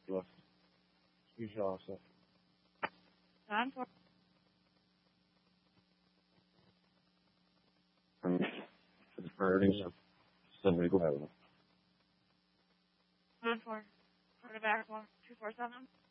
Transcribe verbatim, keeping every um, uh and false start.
Left. Speech offset. nine four. Converting of seventy-five. nine four. For the back one. two four seven.